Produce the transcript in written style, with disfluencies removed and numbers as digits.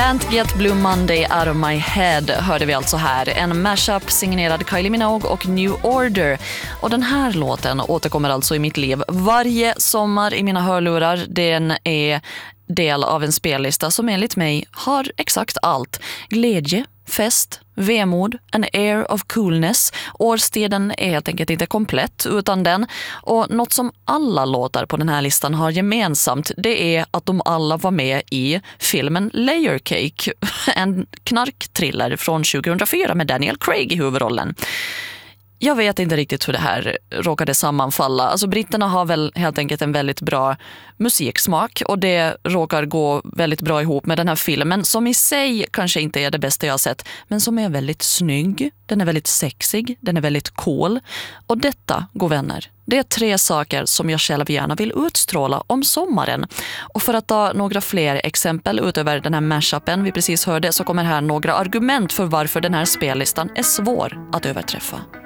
Can't Get Blue Monday Out of My Head hörde vi alltså här. En mashup signerad Kylie Minogue och New Order. Och den här låten återkommer alltså i mitt liv varje sommar i mina hörlurar. Den är del av en spellista som enligt mig har exakt allt. Glädje, fest, vemod, en air of coolness. Årstiden är helt enkelt inte komplett utan den. Och något som alla låtar på den här listan har gemensamt, det är att de alla var med i filmen Layer Cake. En knarkthriller från 2004 med Daniel Craig i huvudrollen. Jag vet inte riktigt hur det här råkade sammanfalla. Alltså britterna har väl helt enkelt en väldigt bra musiksmak och det råkar gå väldigt bra ihop med den här filmen som i sig kanske inte är det bästa jag har sett, men som är väldigt snygg, den är väldigt sexig, den är väldigt cool. Och detta, god vänner, det är 3 saker som jag själv gärna vill utstråla om sommaren. Och för att ta några fler exempel utöver den här mashupen vi precis hörde så kommer här några argument för varför den här spellistan är svår att överträffa.